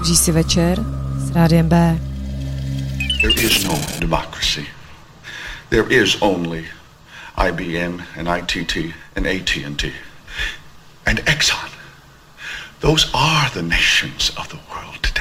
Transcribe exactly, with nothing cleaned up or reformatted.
Užij si večer s Rádiem B. There is no democracy. There is only I B M and I T T and A T and T and Exxon. Those are the nations of the world today.